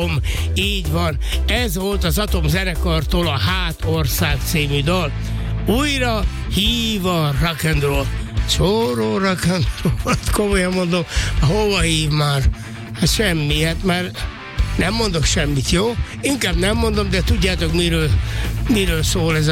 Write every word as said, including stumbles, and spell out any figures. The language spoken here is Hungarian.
Így van, ez volt az Atom zenekartól a Hát Ország című dal. Újra hív a rock and roll. Csóró rock and roll, komolyan mondom, hova hív már? Hát semmi, hát már nem mondok semmit, jó? Inkább nem mondom, de tudjátok miről, miről szól ez a